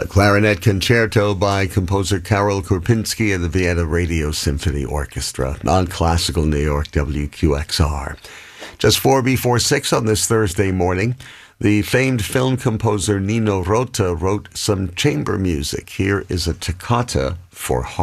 A clarinet concerto by composer Karol Kurpinski and the Vienna Radio Symphony Orchestra on Classical New York WQXR. Just 4 before 6 on this Thursday morning, the famed film composer Nino Rota wrote some chamber music. Here is a toccata for harp.